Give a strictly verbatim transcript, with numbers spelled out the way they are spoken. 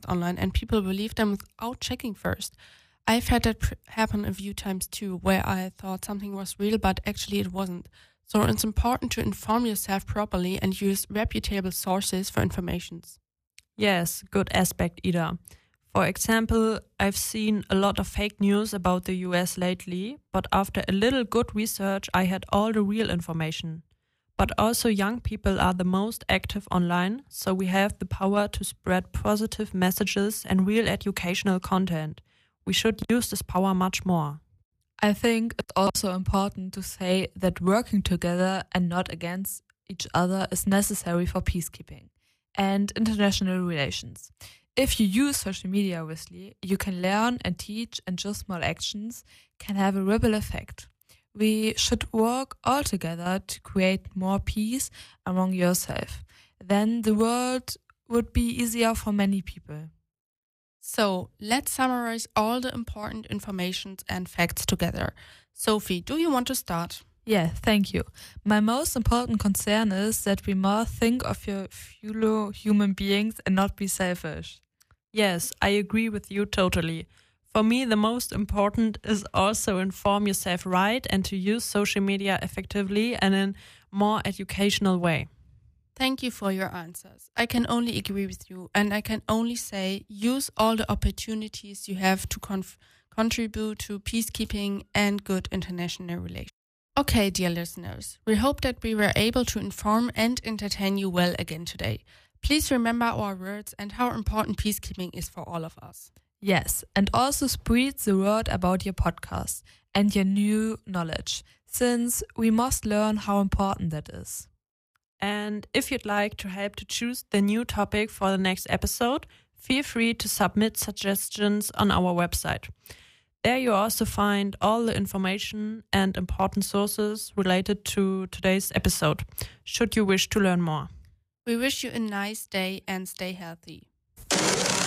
online and people believe them without checking first. I've had that pr- happen a few times too, where I thought something was real, but actually it wasn't. So it's important to inform yourself properly and use reputable sources for information. Yes, good aspect, Ida. For example, I've seen a lot of fake news about the U S lately, but after a little good research, I had all the real information. But also young people are the most active online, so we have the power to spread positive messages and real educational content. We should use this power much more. I think it's also important to say that working together and not against each other is necessary for peacekeeping and international relations. If you use social media wisely, you can learn and teach, and just small actions can have a ripple effect. We should work all together to create more peace among yourself. Then the world would be easier for many people. So let's summarize all the important information and facts together. Sophie, do you want to start? Yeah, thank you. My most important concern is that we more think of your fellow human beings and not be selfish. Yes, I agree with you totally. For me, the most important is also inform yourself right and to use social media effectively and in more educational way. Thank you for your answers. I can only agree with you, and I can only say use all the opportunities you have to conf- contribute to peacekeeping and good international relations. Okay, dear listeners, we hope that we were able to inform and entertain you well again today. Please remember our words and how important peacekeeping is for all of us. Yes, and also spread the word about your podcast and your new knowledge, since we must learn how important that is. And if you'd like to help to choose the new topic for the next episode, feel free to submit suggestions on our website. There you also find all the information and important sources related to today's episode, should you wish to learn more. We wish you a nice day and stay healthy.